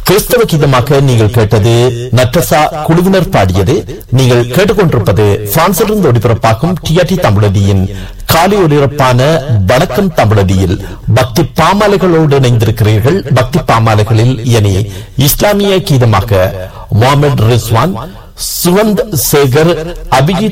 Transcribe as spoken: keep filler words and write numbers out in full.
கிறிஸ்தவ கீதமாக நீங்கள் கேட்டது நட்டசா குழுவினர் பாடியது. நீங்கள் கேட்டுக்கொண்டிருப்பது பிரான்சிலிருந்து ஒளிபரப்பாகும் டிஆர்டி தமிழடியின் காலை ஒளிபரப்பான வணக்கம் தமிழடியில் பக்தி பாமாலைகளோடு இணைந்திருக்கிறீர்கள். பக்தி பாமாலைகளில் இனி இஸ்லாமிய கீதமாக முகமது ரிஸ்வான், சுவந்த் சேகர், அபிஜித்